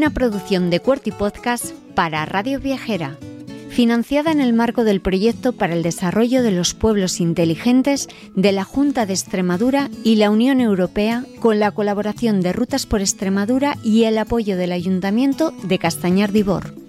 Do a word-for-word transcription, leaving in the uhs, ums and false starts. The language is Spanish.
una producción de QWERTY Podcast para Radio Viajera, financiada en el marco del Proyecto para el Desarrollo de los Pueblos Inteligentes de la Junta de Extremadura y la Unión Europea, con la colaboración de Rutas por Extremadura y el apoyo del Ayuntamiento de Castañar de Ibor.